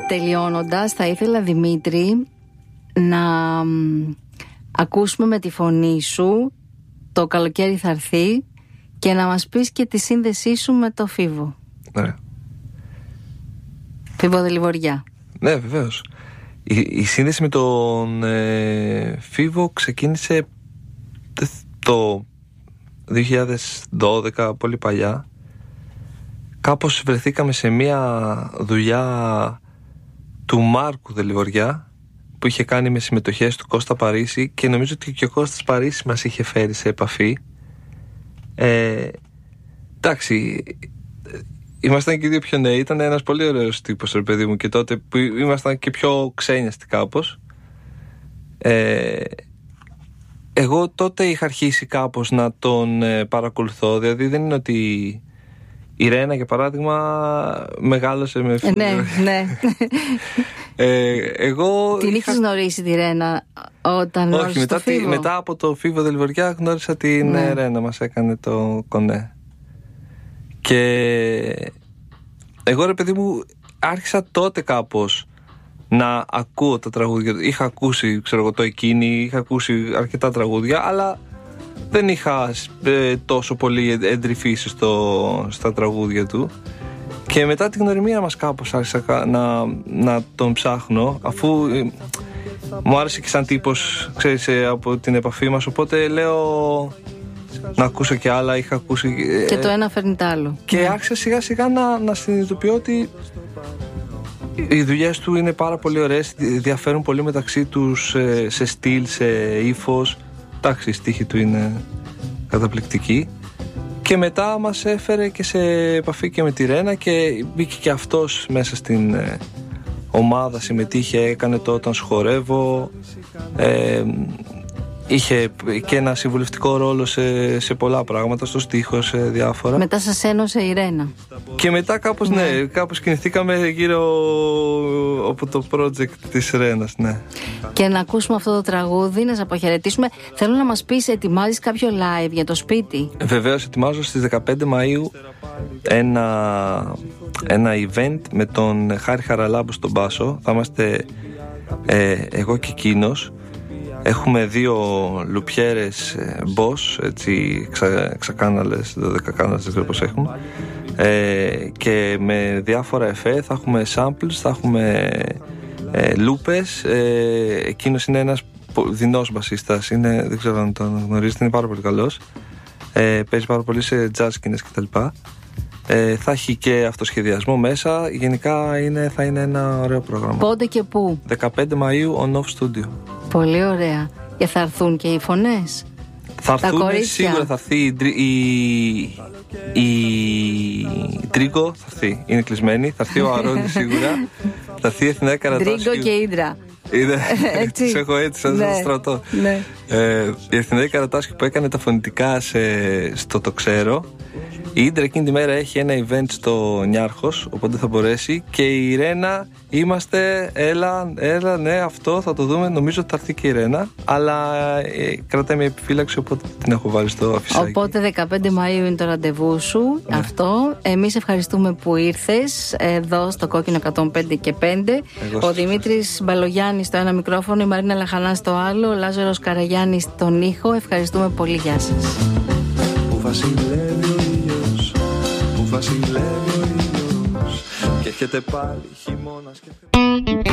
τελειώνοντας, θα ήθελα, Δημήτρη, να ακούσουμε με τη φωνή σου «Το καλοκαίρι θα έρθει» και να μας πεις και τη σύνδεσή σου με το Φίβο. Ναι. Φίβο Δελιβοριά. Ναι, βεβαίως. Η σύνδεση με τον Φίβο ξεκίνησε το 2012, πολύ παλιά. Κάπως βρεθήκαμε σε μια δουλειά του Μάρκου Δελιβοριά που είχε κάνει με συμμετοχές του Κώστα Παρίσι, και νομίζω ότι και ο Κώστας Παρίσι μας είχε φέρει σε επαφή. Εντάξει, ήμασταν και δύο πιο νέοι, ήταν ένας πολύ ωραίος τύπος, ρε παιδί μου, και τότε που ήμασταν και πιο ξένιαστοι κάπως. Εγώ τότε είχα αρχίσει κάπως να τον παρακολουθώ, δηλαδή δεν είναι ότι η Ρένα, για παράδειγμα, μεγάλωσε με Φίβο. Ναι. Εγώ την είχες γνωρίσει τη Ρένα όταν γνώρισες το Φίβο? Όχι, μετά από το Φίβο Δελιβοριά γνώρισα την Ρένα, μας έκανε το κονέ. Και εγώ, ρε παιδί μου, άρχισα τότε κάπως να ακούω τα τραγούδια. Είχα ακούσει, ξέρω εγώ, το Εκείνη, είχα ακούσει αρκετά τραγούδια, αλλά δεν είχα τόσο πολύ εντρυφήσει στα τραγούδια του. Και μετά την γνωριμία μας κάπως άρχισα να τον ψάχνω, αφού μου άρεσε και σαν τύπος, ξέρεις, από την επαφή μας. Οπότε λέω να ακούσω και άλλα, είχα ακούσει και το ένα φέρνει το άλλο. Και άρχισα σιγά σιγά να συνειδητοποιώ ότι οι δουλειές του είναι πάρα πολύ ωραίες, διαφέρουν πολύ μεταξύ τους σε στυλ, σε ύφος. Εντάξει, η στίχη του είναι καταπληκτική. Και μετά μας έφερε και σε επαφή και με τη Ρένα και μπήκε και αυτός μέσα στην ομάδα, συμμετείχε, έκανε το Όταν Σχορεύω, είχε και ένα συμβουλευτικό ρόλο σε πολλά πράγματα, στο στίχο, σε διάφορα. Μετά σας ένωσε η Ρένα. Και μετά κάπως, κάπως κινηθήκαμε γύρω από το project της Ρένας, ναι. Και να ακούσουμε αυτό το τραγούδι, να σας αποχαιρετήσουμε. Θέλω να μας πεις, ετοιμάζεις κάποιο live για το σπίτι? Βεβαίως, ετοιμάζω στις 15 Μαΐου ένα event με τον Χάρη Χαραλάμπου στον μπάσο. Θα είμαστε εγώ και εκείνος. Έχουμε 2 λουπιέρες Boss, έτσι, εξακάναλες, 12 κάναλες, δεν ξέρω πώς έχουν, και με διάφορα εφέ. Θα έχουμε samples, θα έχουμε λούπες. Εκείνος είναι ένας δεινός μπασίστας, δεν ξέρω αν τον γνωρίζετε, είναι πάρα πολύ καλός, παίζει πάρα πολύ σε jazz σκηνές κτλ. Θα έχει και αυτοσχεδιασμό μέσα. Γενικά θα είναι ένα ωραίο πρόγραμμα. Πότε και πού? 15 Μαΐου on Off Studio. Πολύ ωραία. Και θα έρθουν και οι φωνές? Θα έρθουν σίγουρα, θα έρθει η Τρίγκο, θα έρθει, είναι κλεισμένη. Θα έρθει ο Αρώνης σίγουρα. Θα έρθει η Εθνική Καρατάσου. Τρίγκο και Ίντρα. Τις έχω έτσι σαν στρατό. Η Εθνική Καρατάσου που έκανε τα φωνητικά στο Το Ξέρω. Η Ίντρα εκείνη τη μέρα έχει ένα event στο Νιάρχος, οπότε θα μπορέσει. Και η Ρένα, είμαστε, έλα, ναι, αυτό θα το δούμε. Νομίζω ότι θα έρθει και η Ρένα, αλλά κρατάει μια επιφύλαξη, οπότε την έχω βάλει στο αφισάκι. Οπότε 15 Μαΐου είναι το ραντεβού σου, ναι. Αυτό. Εμείς ευχαριστούμε που ήρθες εδώ στο Κόκκινο 105 και 5. Ο Δημήτρης Μπαλογιάννης στο ένα μικρόφωνο, η Μαρίνα Λαχανά στο άλλο, ο Λάζαρος Καραγιάννης στον ήχο. Ευχαριστούμε πολύ, γεια σας. Βασιλεύει ο ήλιος και έρχεται πάλι χειμώνας και